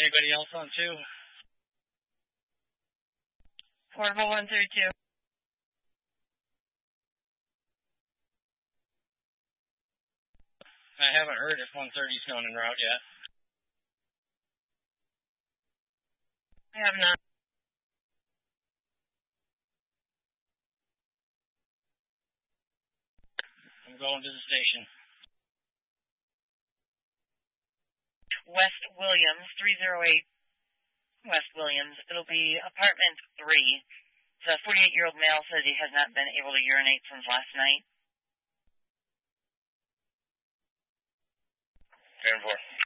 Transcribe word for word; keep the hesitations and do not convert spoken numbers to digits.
Anybody else on two? Portable one thirty-two. I haven't heard if one thirty's going en route yet. I have not. I'm going to the station. West Williams, three oh eight West Williams. It'll be apartment three. The forty-eight-year-old male says he has not been able to urinate since last night. ten four.